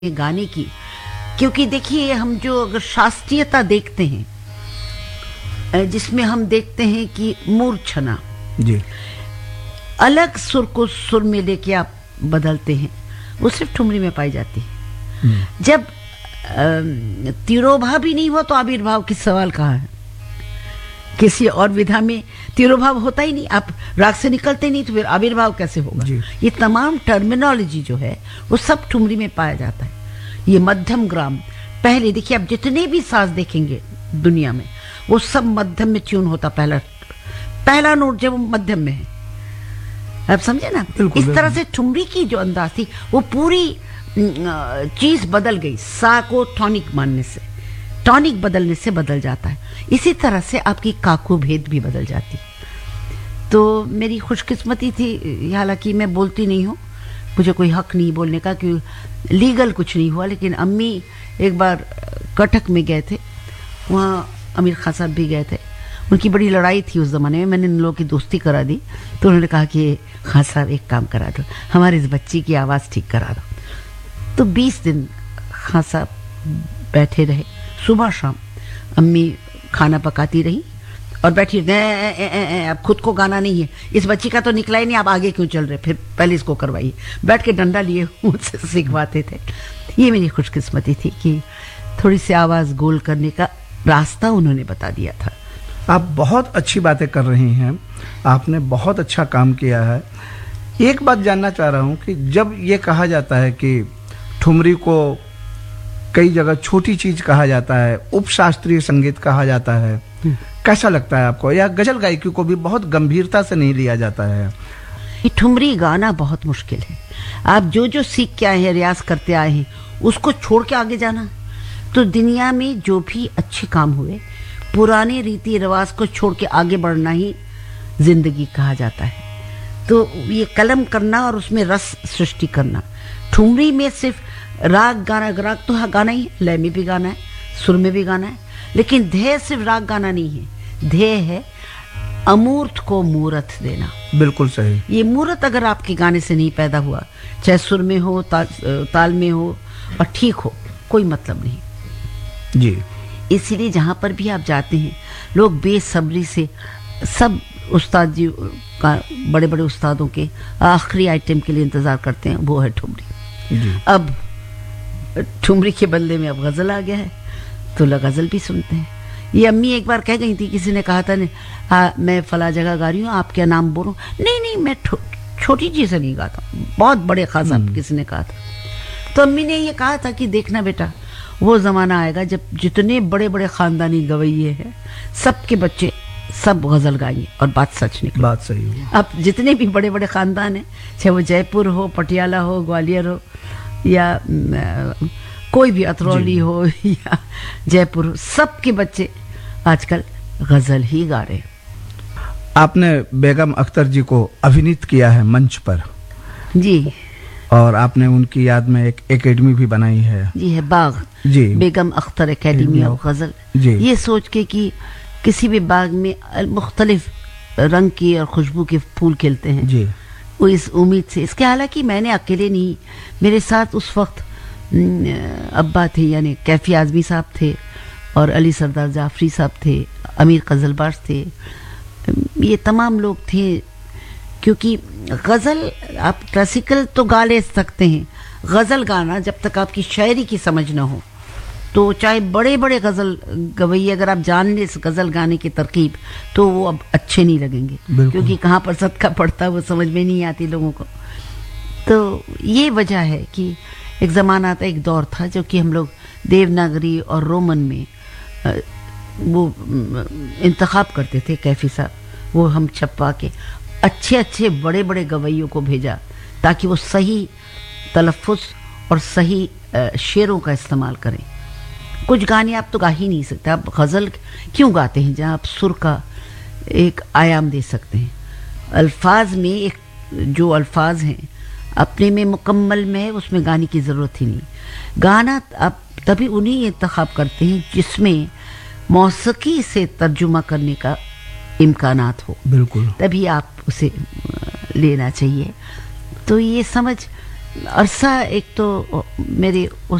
गाने की, क्योंकि देखिए हम जो अगर शास्त्रीयता देखते हैं जिसमें हम देखते हैं कि मूर्छना जी अलग सुर को सुर में लेके आप बदलते हैं, वो सिर्फ ठुमरी में पाई जाती है। जब तिरोभाव भी नहीं हुआ तो आविर्भाव की सवाल कहाँ है? किसी और विधा में तिरोभाव होता ही नहीं, आप राग से निकलते नहीं तो फिर आविर्भाव कैसे होगा? ये तमाम टर्मिनोलॉजी जो है वो सब ठुमरी में पाया जाता है। ये मध्यम ग्राम, पहले देखिए आप जितने भी साज देखेंगे दुनिया में वो सब मध्यम में ट्यून होता। पहला नोट जब मध्यम में है, आप समझे ना? इस तरह से ठुमरी की जो अंदाज थी वो पूरी चीज बदल गई। सा को टॉनिक मानने से, टॉनिक बदलने से बदल जाता है। इसी तरह से आपकी काकू भेद भी बदल जाती। तो मेरी खुशकिस्मती थी, हालांकि मैं बोलती नहीं हूँ, मुझे कोई हक नहीं बोलने का, क्योंकि लीगल कुछ नहीं हुआ। लेकिन अम्मी एक बार कटक में गए थे, वहाँ अमीर खान साहब भी गए थे। उनकी बड़ी लड़ाई थी उस ज़माने में, मैंने इन लोगों की दोस्ती करा दी। तो उन्होंने कहा कि खान साहब एक काम करा दो, हमारे इस बच्ची की आवाज़ ठीक करा दो। तो 20 दिन खान साहब बैठे रहे, सुबह शाम अम्मी खाना पकाती रही और बैठी रही। अब खुद को गाना नहीं है, इस बच्ची का तो निकला ही नहीं, आप आगे क्यों चल रहे, फिर पहले इसको करवाइए। बैठ के डंडा लिए मुझसे सिखवाते थे। ये मेरी खुशकिस्मती थी कि थोड़ी सी आवाज़ गोल करने का रास्ता उन्होंने बता दिया था। आप बहुत अच्छी बातें कर रही हैं, आपने बहुत अच्छा काम किया है। एक बात जानना चाह रहा हूँ कि जब ये कहा जाता है कि ठुमरी को कई जगह छोटी चीज कहा जाता है, उपशास्त्रीय संगीत कहा जाता है, कैसा लगता है आपको? या गजल गायकी को भी बहुत गंभीरता से नहीं लिया जाता है? ये ठुमरी गाना बहुत मुश्किल है। आप जो जो सीख के आए हैं, रियाज करते आए हैं, उसको छोड़ के आगे जाना। तो दुनिया में जो भी अच्छे काम हुए, पुराने रीति रिवाज को छोड़ के आगे बढ़ना ही जिंदगी कहा जाता है। तो ये कलम करना और उसमें रस सृष्टि करना। ठुमरी में सिर्फ राग गाना, राग तो हाँ गाना ही है, लय में भी गाना है, सुर में भी गाना है, लेकिन ध्येय सिर्फ राग गाना नहीं है। ध्येय है अमूर्त को मूर्त देना। बिल्कुल सही। ये मूर्त अगर आपके गाने से नहीं पैदा हुआ, चाहे सुर में हो, ताल में हो और ठीक हो, कोई मतलब नहीं जी। इसीलिए जहाँ पर भी आप जाते हैं, लोग बेसब्री से सब उस्ताद जी का, बड़े बड़े उस्तादों के आखिरी आइटम के लिए इंतजार करते हैं, वो है ठुमरी। अब ठुमरी के बदले में अब गजल आ गया है, तो लोग गजल भी सुनते हैं। ये अम्मी एक बार कह गई थी, किसी ने कहा था मैं फला जगह गा रही हूँ, आप क्या नाम बोलो? नहीं मैं छोटी चीज़ नहीं गाता, बहुत बड़े खास साहब किसी ने कहा था। तो अम्मी ने ये कहा था कि देखना बेटा, वो ज़माना आएगा जब जितने बड़े बड़े ख़ानदानी गवैये हैं, सबके बच्चे सब गज़ल गाएंगे और बात सच निकले। बात सही हो। अब जितने भी बड़े बड़े ख़ानदान हैं, चाहे वो जयपुर हो, पटियाला हो, ग्वालियर हो, या कोई भी अतरौली हो या जयपुर हो, सबके बच्चे आजकल गज़ल ही गा रहे हैं। आपने बेगम अख्तर जी को अभिनीत किया है मंच पर जी, और आपने उनकी याद में एक एकेडमी भी बनाई है। जी है, बाग जी, बेगम अख्तर एकेडमी ऑफ गज़ल। ये सोच के कि किसी भी बाग में मुख्तलिफ रंग की और खुशबू के फूल खिलते हैं जी, वो इस उम्मीद से। इसके हालांकि मैंने अकेले नहीं, मेरे साथ उस वक्त अब्बा थे, यानी कैफी आजमी साहब थे, और अली सरदार जाफरी साहब थे, अमीर गज़लबाज थे, ये तमाम लोग थे। क्योंकि गज़ल आप क्लासिकल तो गा ले सकते हैं, गज़ल गाना जब तक आपकी शायरी की समझ ना हो, तो चाहे बड़े बड़े गज़ल गवैये अगर आप जान ले इस गज़ल गाने की तरकीब, तो वो अब अच्छे नहीं लगेंगे, क्योंकि कहाँ पर सदका पड़ता है वो समझ में नहीं आती लोगों को। तो ये वजह है कि एक ज़माना था, एक दौर था, जो कि हम लोग देवनागरी और रोमन में वो इंतखाब करते थे। कैफी साहब वो हम छपवा के अच्छे अच्छे बड़े बड़े गवैयों को भेजा, ताकि वो सही तलफ़ुज़ और सही शेरों का इस्तेमाल करें। कुछ गाने आप तो गा ही नहीं सकते, आप गज़ल क्यों गाते हैं जहाँ आप सुर का एक आयाम दे सकते हैं। अल्फाज में एक जो अल्फाज हैं अपने में मुकम्मल में है, उसमें गाने की ज़रूरत ही नहीं। गाना आप तभी उन्हीं इंतखाब करते हैं जिसमें मौसीकी से तर्जुमा करने का इम्कानात हो, बिल्कुल, तभी आप उसे लेना चाहिए। तो ये समझ अरसा एक तो मेरी